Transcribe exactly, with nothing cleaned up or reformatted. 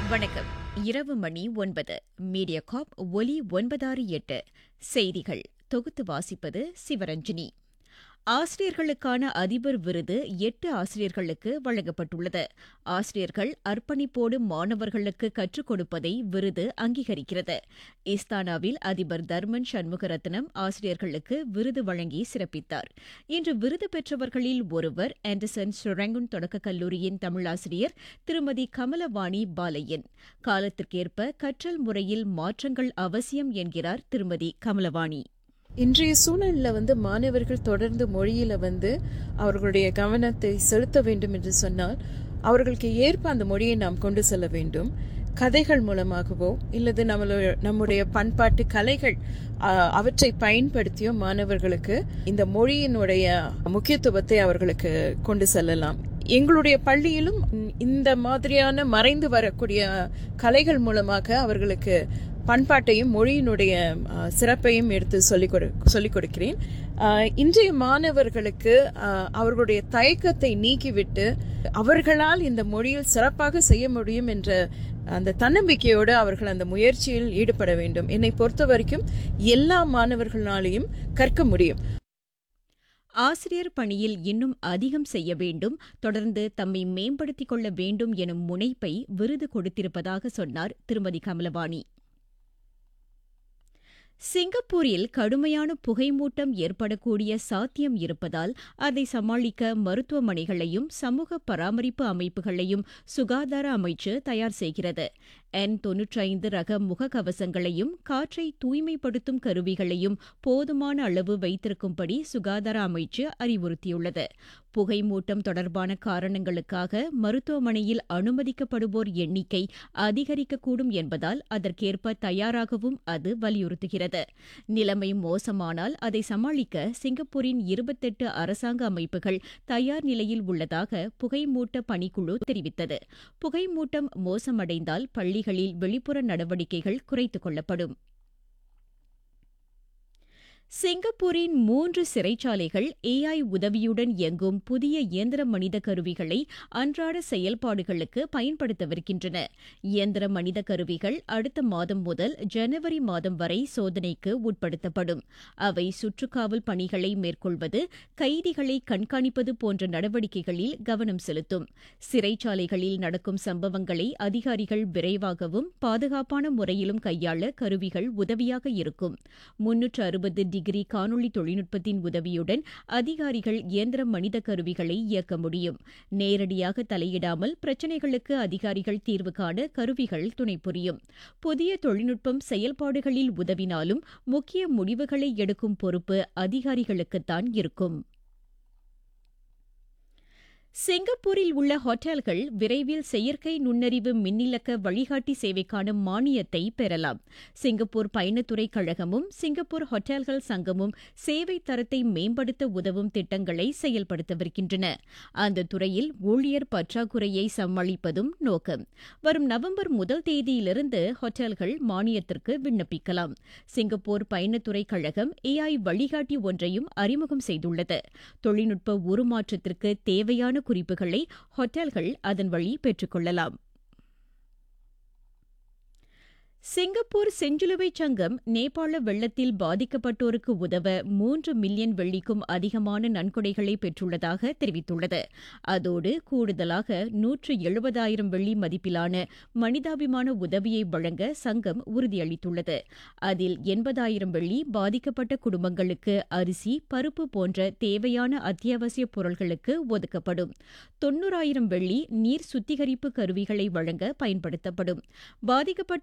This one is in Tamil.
வணக்கம். இரவு மணி ஒன்பது. மீடியாகாப் ஒலி ஒன்பதாறு எட்டு. செய்திகள் தொகுத்து வாசிப்பது சிவரஞ்சினி. ஆசிரியர்களுக்கான அதிபர் விருது எட்டு ஆசிரியர்களுக்கு வழங்கப்பட்டுள்ளது. ஆசிரியர்கள் அர்ப்பணிப்போடு மாணவர்களுக்கு கற்றுக் கொடுப்பதை விருது அங்கீகரிக்கிறது. இஸ்தானாவில் அதிபர் தர்மன் சண்முகரத்னம் ஆசிரியர்களுக்கு விருது வழங்கி சிறப்பித்தார். இன்று விருது பெற்றவர்களில் ஒருவர் ஆண்டர்சன் ஸ்ரொரங்குன் தொடக்கக் கல்லூரியின் தமிழாசிரியர் திருமதி கமலவாணி பாலையன். காலத்திற்கேற்ப கற்றல் முறையில் மாற்றங்கள் அவசியம் என்கிறார் திருமதி கமலவாணி. இன்றைய சூழலில் வந்து மாணவர்கள் தொடர்ந்து மொழியில வந்து அவர்களுடைய கவனத்தை செலுத்த வேண்டும் என்று சொன்னால் அவர்களுக்கு ஏற்ப அந்த மொழியை நாம் கொண்டு செல்ல வேண்டும். கதைகள் மூலமாகவோ இல்லது நம்மளுடைய நம்முடைய பண்பாட்டு கலைகள் அவற்றை பயன்படுத்தியோ மாணவர்களுக்கு இந்த மொழியினுடைய முக்கியத்துவத்தை அவர்களுக்கு கொண்டு செல்லலாம். எங்களுடைய பள்ளியிலும் இந்த மாதிரியான மறைந்து வரக்கூடிய கலைகள் மூலமாக அவர்களுக்கு பண்பாட்டையும் மொழியினுடைய சிறப்பையும் எடுத்து சொல்லிக் கொடு சொல்லிக் கொடுக்கிறேன். இன்றைய மாணவர்களுக்கு அவர்களுடைய தயக்கத்தை நீக்கிவிட்டு அவர்களால் இந்த மொழியில் சிறப்பாக செய்ய முடியும் என்ற அந்த தன்னம்பிக்கையோடு அவர்கள் அந்த முயற்சியில் ஈடுபட வேண்டும். என்னை பொறுத்த வரைக்கும் எல்லா மாணவர்களாலேயும் கற்க முடியும். ஆசிரியர் பணியில் இன்னும் அதிகம் செய்ய வேண்டும், தொடர்ந்து தம்மை மேம்படுத்திக் கொள்ள வேண்டும் எனும் முனைப்பை விருது கொடுத்திருப்பதாக சொன்னார் திருமதி கமலவாணி. சிங்கப்பூரில் கடுமையான புகைமூட்டம் ஏற்படக்கூடிய சாத்தியம் இருப்பதால் அதை சமாளிக்க மருத்துவமனைகளையும் சமூக பராமரிப்பு அமைப்புகளையும் சுகாதார அமைச்சு தயார் செய்கிறது. என் தொன்னூற்றி ஐந்து ரக முகக்கவசங்களையும் காற்றை தூய்மைப்படுத்தும் கருவிகளையும் போதுமான அளவு வைத்திருக்கும்படி சுகாதார அமைச்சு அறிவுறுத்தியுள்ளது. புகைமூட்டம் தொடர்பான காரணங்களுக்காக மருத்துவமனையில் அனுமதிக்கப்படுவோர் எண்ணிக்கை அதிகரிக்கக்கூடும் என்பதால் அதற்கேற்ப தயாராகவும் அது வலியுறுத்துகிறது. நிலைமை மோசமானால் அதை சமாளிக்க சிங்கப்பூரின் இருபத்தெட்டு அரசாங்க அமைப்புகள் தயார் நிலையில் உள்ளதாக புகைமூட்ட பணிக்குழு தெரிவித்தது. புகைமூட்டம் மோசமடைந்தால் பள்ளிகளில் வெளிப்புற நடவடிக்கைகள் குறைத்துக் கொள்ளப்படும். சிங்கப்பூரின் மூன்று சிறைச்சாலைகள் ஏஐ உதவியுடன் இயங்கும் புதிய இயந்திர மனித கருவிகளை அன்றாட செயல்பாடுகளுக்கு பயன்படுத்தவிருக்கின்றன. இயந்திர மனித கருவிகள் அடுத்த மாதம் முதல் ஜனவரி மாதம் வரை சோதனைக்கு உட்படுத்தப்படும். அவை சுற்றுக்காவல் பணிகளை மேற்கொள்வது, கைதிகளை கண்காணிப்பது போன்ற நடவடிக்கைகளில் கவனம் செலுத்தும். சிறைச்சாலைகளில் நடக்கும் சம்பவங்களை அதிகாரிகள் விரைவாகவும் பாதுகாப்பான முறையிலும் கையாள கருவிகள் உதவியாக இருக்கும். முன்னூற்று அறுபது டிகிரி காணொலி தொழில்நுட்பத்தின் உதவியுடன் அதிகாரிகள் இயந்திர மனித கருவிகளை இயக்க முடியும். நேரடியாக தலையிடாமல் பிரச்சினைகளுக்கு அதிகாரிகள் தீர்வு காண கருவிகள் துணை புரியும். புதிய தொழில்நுட்பம் செயல்பாடுகளில் உதவினாலும் முக்கிய முடிவுகளை எடுக்கும் பொறுப்பு அதிகாரிகளுக்குத்தான் இருக்கும். சிங்கப்பூரில் உள்ள ஹோட்டல்கள் விரைவில் செயற்கை நுண்ணறிவு மின்னிலக்க வழிகாட்டி சேவைக்கான மானியத்தை பெறலாம். சிங்கப்பூர் பயணத்துறை கழகமும் சிங்கப்பூர் ஹோட்டல்கள் சங்கமும் சேவை தரத்தை மேம்படுத்த உதவும் திட்டங்களை செயல்படுத்தவிருக்கின்றன. அந்த துறையில் ஊழியர் பற்றாக்குறையை சமாளிப்பதும் நோக்கம். வரும் நவம்பர் முதல் தேதியிலிருந்து ஹோட்டல்கள் மானியத்திற்கு விண்ணப்பிக்கலாம். சிங்கப்பூர் பயணத்துறை கழகம் ஏஐ வழிகாட்டி ஒன்றையும் அறிமுகம் செய்துள்ளது. தொழில்நுட்ப உருமாற்றத்திற்கு தேவையான குறிப்புகளை ஹோட்டல்கள் அதன் வழி பெற்றுக் கொள்ளலாம். சிங்கப்பூர் செஞ்சிலுவைச் சங்கம் நேபாள வெள்ளத்தில் பாதிக்கப்பட்டோருக்கு உதவ மூன்று மில்லியன் வெள்ளிக்கும் அதிகமான நன்கொடைகளை பெற்றுள்ளதாக தெரிவித்துள்ளது. அதோடு கூடுதலாக நூற்று எழுபதாயிரம் வெள்ளி மதிப்பிலான மனிதாபிமான உதவியை வழங்க சங்கம் உறுதியளித்துள்ளது. அதில் எண்பதாயிரம் வெள்ளி பாதிக்கப்பட்ட குடும்பங்களுக்கு அரிசி, பருப்பு போன்ற தேவையான அத்தியாவசிய பொருட்களுக்கு ஒதுக்கப்படும். தொன்னூறாயிரம் வெள்ளி நீர் சுத்திகரிப்பு கருவிகளை வழங்க பயன்படுத்தப்படும். பாதிக்கப்பட்ட